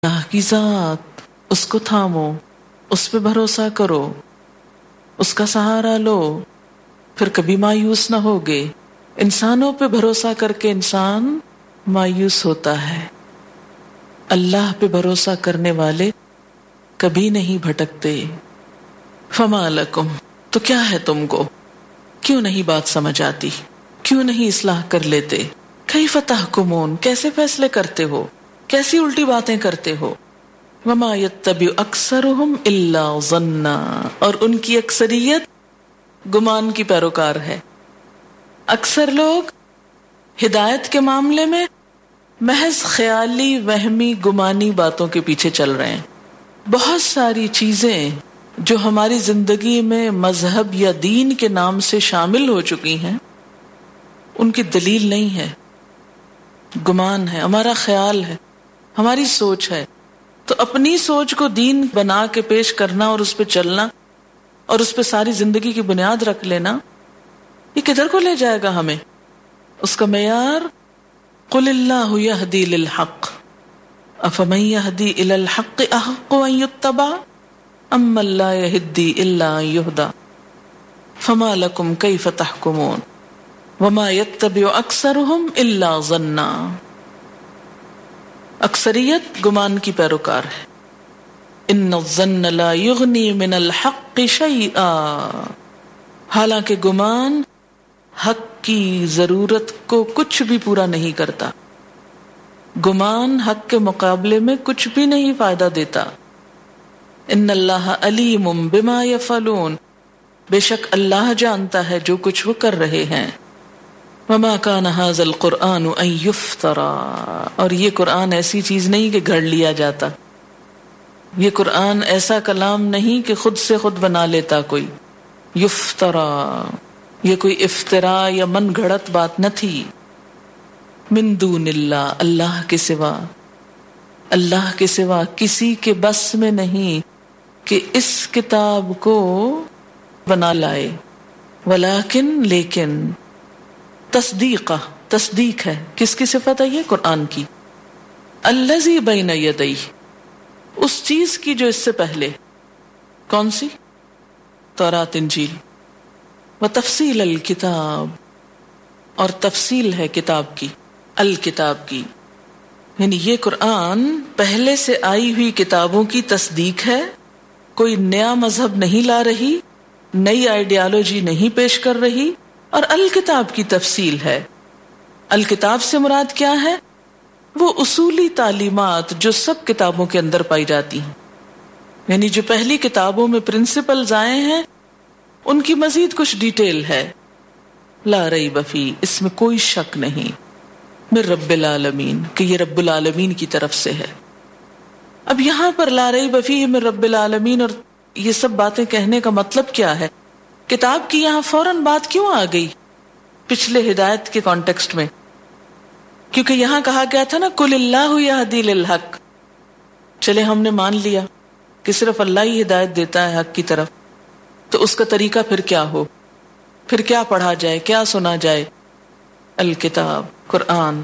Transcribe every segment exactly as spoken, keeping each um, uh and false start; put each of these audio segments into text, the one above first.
اللہ کی ذات، اس کو تھامو، اس پہ بھروسہ کرو، اس کا سہارا لو، پھر کبھی مایوس نہ ہوگے۔ انسانوں پہ بھروسہ کر کے انسان مایوس ہوتا ہے، اللہ پہ بھروسہ کرنے والے کبھی نہیں بھٹکتے۔ فما لکم، تو کیا ہے تم کو، کیوں نہیں بات سمجھ آتی، کیوں نہیں اصلاح کر لیتے؟ کیف تحکمون، کیسے فیصلے کرتے ہو، کیسی الٹی باتیں کرتے ہو؟ وما یتبع اکثرهم الا ظنا، اور ان کی اکثریت گمان کی پیروکار ہے۔ اکثر لوگ ہدایت کے معاملے میں محض خیالی وہمی گمانی باتوں کے پیچھے چل رہے ہیں۔ بہت ساری چیزیں جو ہماری زندگی میں مذہب یا دین کے نام سے شامل ہو چکی ہیں ان کی دلیل نہیں ہے، گمان ہے، ہمارا خیال ہے، ہماری سوچ ہے۔ تو اپنی سوچ کو دین بنا کے پیش کرنا اور اس پہ چلنا اور اس پہ ساری زندگی کی بنیاد رکھ لینا، یہ کدھر کو لے جائے گا ہمیں؟ اس کا معیار قل اللہ یہدی للحق افمن یہدی الی الحق احق ان یتبع ام من لا یہدی الا ان یہدی فما لکم کیف تحکمون وما یتبع اکثرهم الا ظنا۔ اکثریت گمان کی پیروکار ہے۔ ان الظن لا یغنی من الحق شیئا، حالانکہ گمان حق کی ضرورت کو کچھ بھی پورا نہیں کرتا، گمان حق کے مقابلے میں کچھ بھی نہیں فائدہ دیتا۔ ان اللہ علیم بما یفعلون، بے شک اللہ جانتا ہے جو کچھ وہ کر رہے ہیں۔ وما کان ھذا القرآن ان یفترا، اور یہ قرآن ایسی چیز نہیں کہ گھڑ لیا جاتا، یہ قرآن ایسا کلام نہیں کہ خود سے خود بنا لیتا کوئی۔ یفترا، یہ کوئی افتراء یا من گھڑت بات نہ تھی۔ من دون اللہ، اللہ کے سوا، اللہ کے سوا کسی کے بس میں نہیں کہ اس کتاب کو بنا لائے۔ ولیکن، لیکن تصدیقہ، تصدیق ہے، کس کی صفت ہے یہ؟ قرآن کی۔ الذی بین یدیہ، اس چیز کی جو اس سے پہلے، کون سی؟ تورات انجیل۔ وتفصیل الکتاب، اور تفصیل ہے کتاب کی، الکتاب کی، یعنی یہ قرآن پہلے سے آئی ہوئی کتابوں کی تصدیق ہے، کوئی نیا مذہب نہیں لا رہی، نئی آئیڈیالوجی نہیں پیش کر رہی، اور الکتاب کی تفصیل ہے۔ الکتاب سے مراد کیا ہے؟ وہ اصولی تعلیمات جو سب کتابوں کے اندر پائی جاتی ہیں، یعنی جو پہلی کتابوں میں پرنسپلز آئے ہیں ان کی مزید کچھ ڈیٹیل ہے۔ لا ریب فیہ، اس میں کوئی شک نہیں، من رب العالمین، کہ یہ رب العالمین کی طرف سے ہے۔ اب یہاں پر لا ریب فیہ من رب العالمین اور یہ سب باتیں کہنے کا مطلب کیا ہے؟ کتاب کی یہاں فوراً بات کیوں آ گئی پچھلے ہدایت کے کانٹیکسٹ میں؟ کیونکہ یہاں کہا گیا تھا نا قل اللہ یہدی للحق، چلے ہم نے مان لیا کہ صرف اللہ ہی ہدایت دیتا ہے حق کی طرف، تو اس کا طریقہ پھر کیا ہو، پھر کیا پڑھا جائے، کیا سنا جائے؟ الکتاب، قرآن۔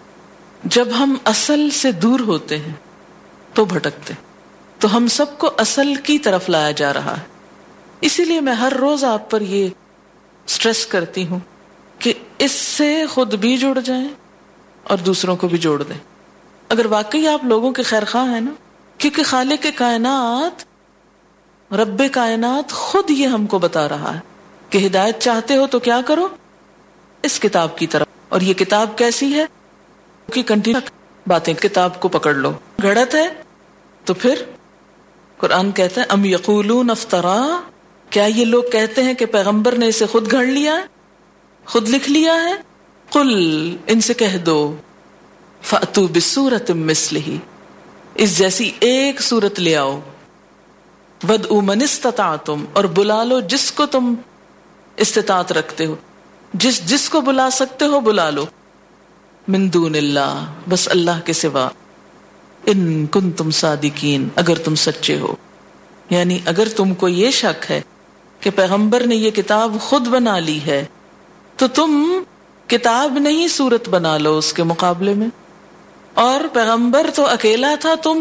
جب ہم اصل سے دور ہوتے ہیں تو بھٹکتے، تو ہم سب کو اصل کی طرف لایا جا رہا ہے۔ اسی لیے میں ہر روز آپ پر یہ سٹریس کرتی ہوں کہ اس سے خود بھی جڑ جائیں اور دوسروں کو بھی جوڑ دیں، اگر واقعی آپ لوگوں کے خیر خواہ ہیں نا، کیونکہ خالق کائنات، رب کائنات خود یہ ہم کو بتا رہا ہے کہ ہدایت چاہتے ہو تو کیا کرو، اس کتاب کی طرف۔ اور یہ کتاب کیسی ہے کہ کنٹینیو باتیں، کتاب کو پکڑ لو۔ گھڑت ہے تو پھر قرآن کہتا ہے ام یقولون افطرا، کیا یہ لوگ کہتے ہیں کہ پیغمبر نے اسے خود گھڑ لیا ہے، خود لکھ لیا ہے؟ قل، ان سے کہہ دو، فأتوا بسورۃ مثلہ، اس جیسی ایک سورت لے آؤ، وادعوا من استطعتم، اور بلا لو جس کو تم استطاعت رکھتے ہو، جس جس کو بلا سکتے ہو بلا لو، من دون اللہ، بس اللہ کے سوا، ان کنتم صادقین، اگر تم سچے ہو۔ یعنی اگر تم کو یہ شک ہے کہ پیغمبر نے یہ کتاب خود بنا لی ہے تو تم کتاب نہیں، صورت بنا لو اس کے مقابلے میں، اور پیغمبر تو اکیلا تھا، تم